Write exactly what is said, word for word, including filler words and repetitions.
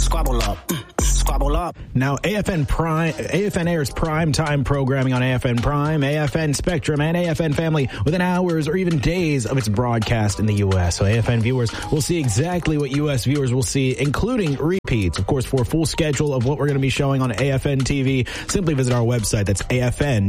squabble up. Mm, squabble up. Now, A F N Prime, A F N airs prime time programming on A F N Prime, A F N Spectrum, and A F N Family within hours or even days of its broadcast in the U S. So A F N viewers will see exactly what U S viewers will see, including repeats. Of course, for a full schedule of what we're going to be showing on A F N T V, simply visit our website. That's A F N